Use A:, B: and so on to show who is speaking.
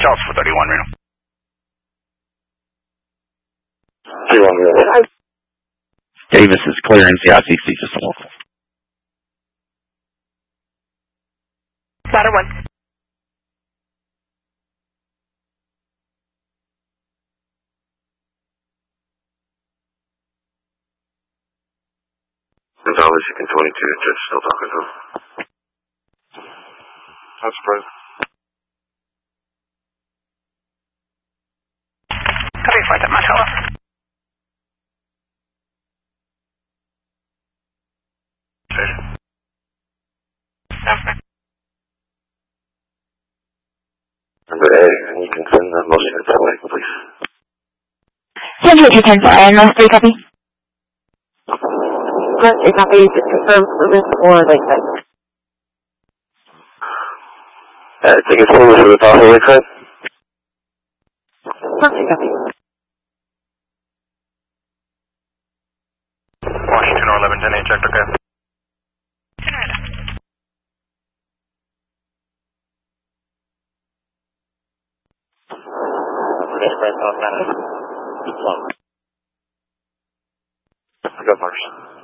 A: Charles for 31 Reno.
B: 31 Reno.
C: Davis is clearing CICC, just local.
D: Ladder 1.
B: Gonzalez, you can 22, Judge still talking to him. That's surprised.
D: Copy, flight at Marshall.
B: Number A, and you can send most units that way, please.
E: 10-10 for INS 3, copy. A copy, just confirm service or lakeside.
B: Ticket service for the Tahoe Lakeside?
E: Perfect, copy.
A: Washington or 1110 checked, okay.
B: Go first.